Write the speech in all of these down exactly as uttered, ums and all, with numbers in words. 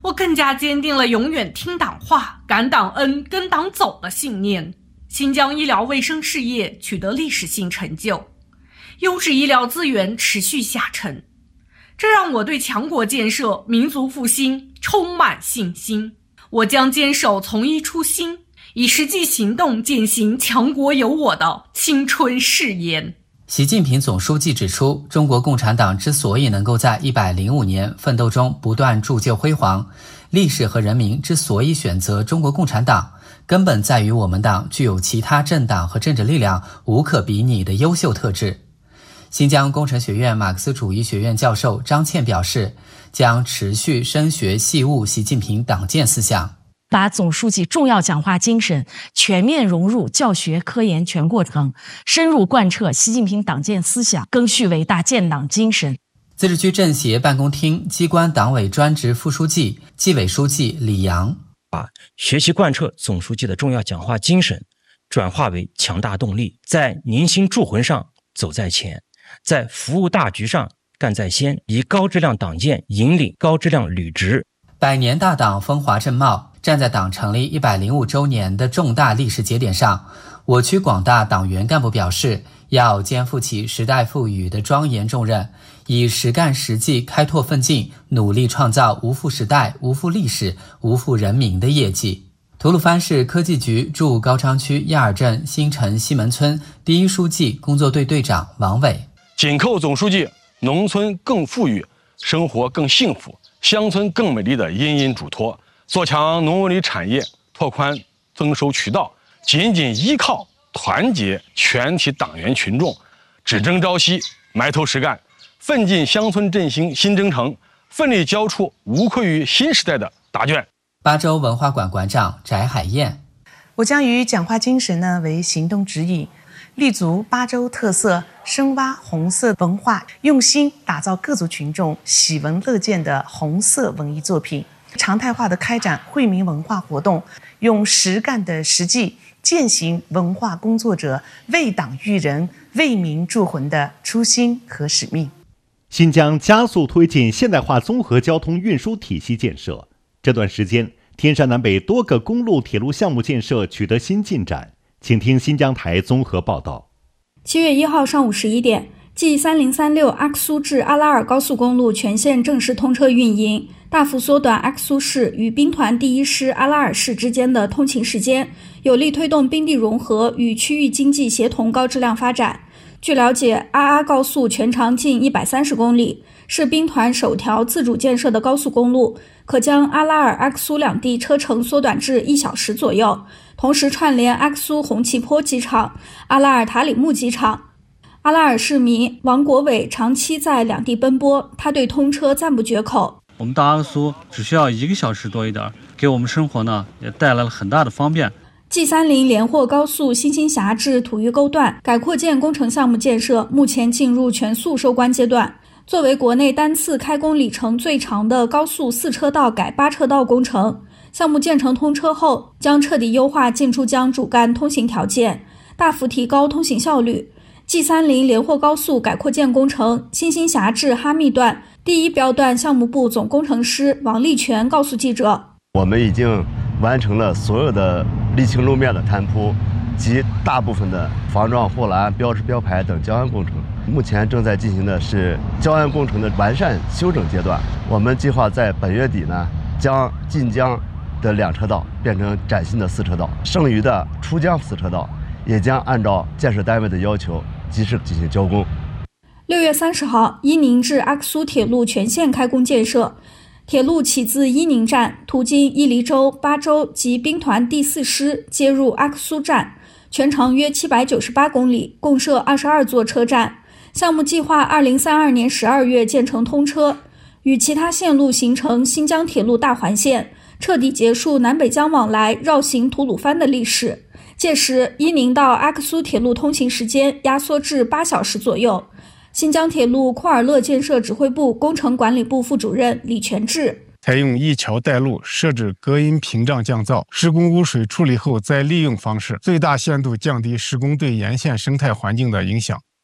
我更加坚定了永远听党话、感党恩、跟党走的信念。新疆医疗卫生事业取得历史性成就，优质医疗资源持续下沉，这让我对强国建设、民族复兴充满信心。我将坚守从一初心，以实际行动践行强国有我的青春誓言。 习近平总书记指出，中国共产党之所以能够在一百零五年奋斗中不断铸就辉煌，历史和人民之所以选择中国共产党，根本在于我们党具有其他政党和政治力量无可比拟的优秀特质。新疆工程学院马克思主义学院教授张倩表示，将持续深学细悟习近平党建思想， 把总书记重要讲话精神全面融入教学科研全过程，深入贯彻习近平党建思想，赓续伟大建党精神。 自治区政协办公厅机关党委专职副书记、纪委书记李阳把学习贯彻总书记的重要讲话精神转化为强大动力，在凝心铸魂上走在前，在服务大局上干在先，以高质量党建引领高质量履职。 百年大党风华正茂，站在党成立一百零五周年的重大历史节点上，我区广大党员干部表示，要肩负起时代赋予的庄严重任，以实干实际开拓奋进，努力创造无负时代、无负历史、无负人民的业绩。吐鲁番市科技局驻高昌区亚尔镇新城西门村第一书记工作队队长王伟， 紧扣总书记农村更富裕、生活更幸福、乡村更美丽的殷殷嘱托，做强农文旅产业，拓宽增收渠道，紧紧依靠团结全体党员群众，只争朝夕，埋头实干，奋进乡村振兴新征程，奋力交出无愧于新时代的答卷。 巴州文化馆馆长翟海燕， 我将以讲话精神呢为行动指引，立足巴州特色，深挖红色文化，用心打造各族群众喜闻乐见的红色文艺作品，常态化的开展惠民文化活动，用实干的实际践行文化工作者为党育人、为民铸魂的初心和使命。 新疆加速推进现代化综合交通运输体系建设，这段时间天山南北多个公路铁路项目建设取得新进展，请听新疆台综合报道。 七月一号上午十一点，G 三零三六阿克苏至阿拉尔高速公路全线正式通车运营，大幅缩短阿克苏市与兵团第一师阿拉尔市之间的通勤时间，有力推动兵地融合与区域经济协同高质量发展。据了解，阿阿高速全长近一百三十公里，是兵团首条自主建设的高速公路，可将阿拉尔、阿克苏两地车程缩短至一小时左右，同时串联阿克苏红旗坡机场、阿拉尔塔里木机场。阿拉尔市民王国伟长期在两地奔波，他对通车赞不绝口。 我们到阿克苏只需要一个小时多一点，给我们生活呢也带来了很大的方便。 G 三零连霍高速新兴峡至土峪沟段改扩建工程项目建设目前进入全速收官阶段。作为国内单次开工里程最长的高速四车道改八车道工程，项目建成通车后，将彻底优化进出疆主干通行条件，大幅提高通行效率。G 三零连霍高速改扩建工程新兴峡至哈密段第一标段项目部总工程师王立全告诉记者， 我们已经完成了所有的沥青路面的摊铺及大部分的防撞护栏、标识标牌等交安工程，目前正在进行的是交安工程的完善修整阶段。我们计划在本月底呢，将进疆的两车道变成崭新的四车道，剩余的出疆四车道也将按照建设单位的要求及时进行交工。 六月三十号，伊宁至阿克苏铁路全线开工建设。铁路起自伊宁站，途经伊犁州、巴州及兵团第四师，接入阿克苏站，全长约七百九十八公里，共设二十二座车站。项目计划二零三二年十二月建成通车，与其他线路形成新疆铁路大环线，彻底结束南北疆往来绕行吐鲁番的历史。届时，伊宁到阿克苏铁路通行时间压缩至八小时左右。新疆铁路库尔勒建设指挥部工程管理部副主任李全志， 采用一桥带路、设置隔音屏障降噪、施工污水处理后再利用方式，最大限度降低施工对沿线生态环境的影响。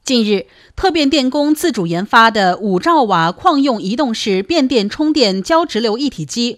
近日，特变电工自主研发的五兆瓦矿用移动式变电充电交直流一体机